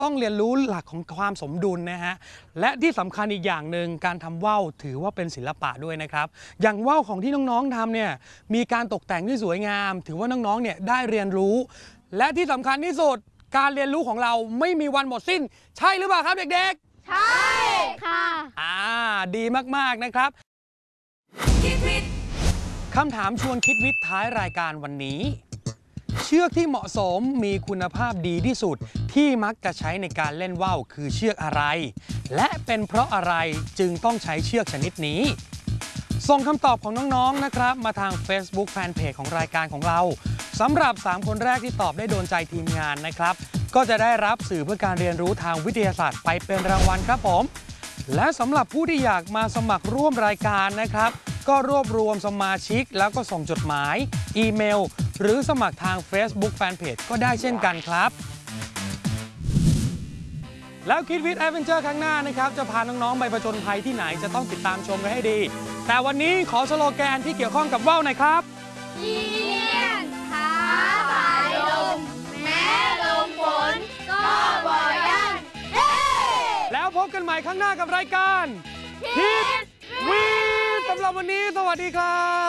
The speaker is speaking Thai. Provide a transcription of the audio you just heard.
ต้องเรียนรู้หลักของความสมดุลนะฮะและที่สำคัญอีกอย่างหนึ่งการทำว่าวถือว่าเป็นศิลปะด้วยนะครับอย่างว่าวของที่น้องๆทำเนี่ยมีการตกแต่งที่สวยงามถือว่าน้องๆเนี่ยได้เรียนรู้และที่สำคัญที่สุดการเรียนรู้ของเราไม่มีวันหมดสิ้นใช่หรือเปล่าครับเด็กๆใช่ค่ะดีมากๆนะครับคำถามชวนคิดวิทย์ท้ายรายการวันนี้เชือกที่เหมาะสมมีคุณภาพดีที่สุดที่มักจะใช้ในการเล่นว่าวคือเชือกอะไรและเป็นเพราะอะไรจึงต้องใช้เชือกชนิดนี้ส่งคำตอบของน้องๆนะครับมาทาง Facebook Fanpage ของรายการของเราสำหรับ3คนแรกที่ตอบได้โดนใจทีมงานนะครับก็จะได้รับสื่อเพื่อการเรียนรู้ทางวิทยาศาสตร์ไปเป็นรางวัลครับผมและสำหรับผู้ที่อยากมาสมัครร่วมรายการนะครับก็รวบรวมสมาชิกแล้วก็ส่งจดหมายอีเมลหรือสมัครทาง Facebook Fanpage ก็ได้เช่นกันครับแล้วคิดวิทย์แอดเวนเจอร์ครั้งหน้านะครับจะพาน้องๆไปผจญภัยที่ไหนจะต้องติดตามชมกันให้ดีแต่วันนี้ขอสโลแกนที่เกี่ยวข้องกับว่าวหน่อยครับเยี่ยนท้าสายลมแม้ลมฝนก็บ่ยันเฮ้แล้วพบกันใหม่ครั้งหน้ากับรายการคิดวิทย์สำหรับวันนี้สวัสดีครับ